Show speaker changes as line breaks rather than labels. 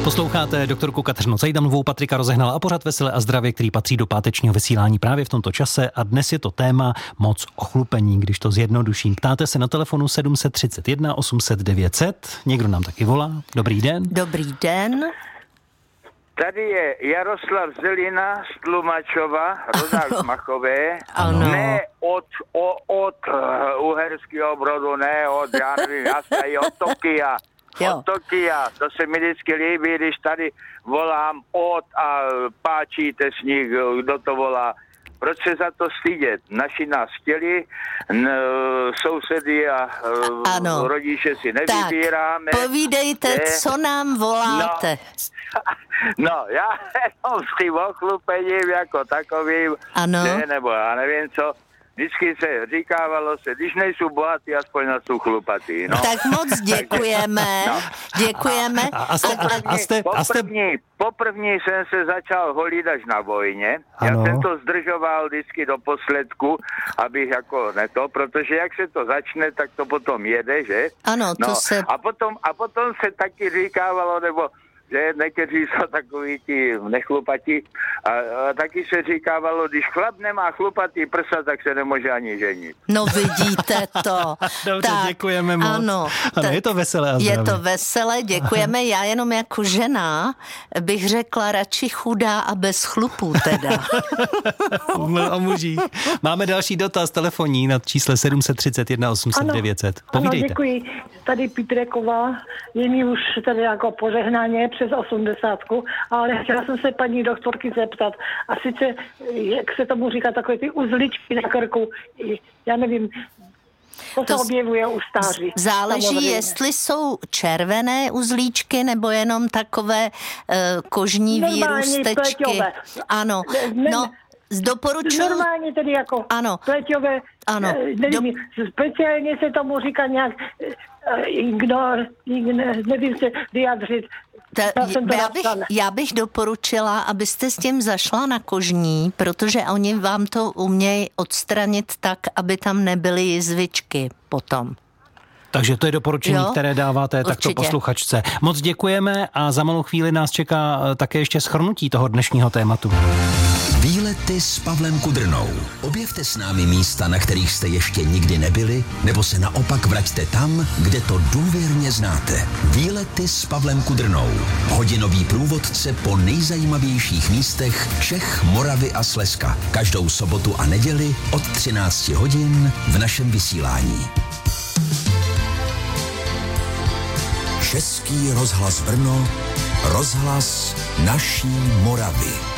Posloucháte doktorku Kateřinu Cejdanovou, Patrika Rozehnala a pořad Vesele a zdravě, který patří do pátečního vysílání právě v tomto čase a dnes je to téma moc ochlupení, když to zjednoduším. Ptáte se na telefonu 731 800 900, někdo nám taky volá. Dobrý den.
Dobrý den.
Tady je Jaroslav Zelina z Tlumačova, rodák z Machové.
Ano.
Ne od Uherského Brodu, ne od, já nevím, i od Tokia.
Jo.
Od Tokia, to se mi vždycky líbí, když tady volám a páčíte s nich, kdo to volá. Proč se za to stydět? Naši nás chtěli, sousedy a rodiče si nevybíráme.
Tak, povídejte, co nám voláte.
No, já jenom s tím ochlupením jako takovým, nebo já nevím co, vždycky se říkávalo se, když nejsou bohatý, aspoň na jsou chlupatý. No.
Tak moc děkujeme. Děkujeme.
Poprvní jsem se začal holit až na vojně.
Ano.
Já jsem to zdržoval vždycky do posledku, abych jako protože jak se to začne, tak to potom jede, že?
Ano, to se...
A potom se taky říkávalo, nebo že někteří jsou takový ti nechlupatí a taky se říkávalo, když chlap nemá chlupatý prsa, tak se nemůže ani ženit.
No vidíte to.
Dobře, tak, děkujeme moc.
Ano,
je to veselé a
zdravě. Je to veselé, děkujeme. Já jenom jako žena bych řekla radši chudá a bez chlupů teda.
O mužích. Máme další dotaz telefonní na čísle 731 800 900. Povídejte.
Ano, děkuji. Tady Pítreková, je mi už tady jako požehnáně přes 80, ale chtěla jsem se paní doktorky zeptat. A sice, jak se tomu říká, takové ty uzličky na krku, já nevím, to se objevuje u stáří.
Záleží,
samozřejmě.
Jestli jsou červené uzlíčky nebo jenom takové kožní výrůstečky. Ano,
normálně tedy jako pleťové, nevím, speciálně se tomu říká nějak, nevím se vyjadřit.
Já bych doporučila, abyste s tím zašla na kožní, protože oni vám to umějí odstranit tak, aby tam nebyly jizvičky potom.
Takže to je doporučení, které dáváte takto posluchačce. Moc děkujeme a za malou chvíli nás čeká také ještě shrnutí toho dnešního tématu.
Výlety s Pavlem Kudrnou. Objevte s námi místa, na kterých jste ještě nikdy nebyli, nebo se naopak vraťte tam, kde to důvěrně znáte. Výlety s Pavlem Kudrnou. Hodinový průvodce po nejzajímavějších místech Čech, Moravy a Slezska. Každou sobotu a neděli od 13 hodin v našem vysílání. Český rozhlas Brno, rozhlas naší Moravy.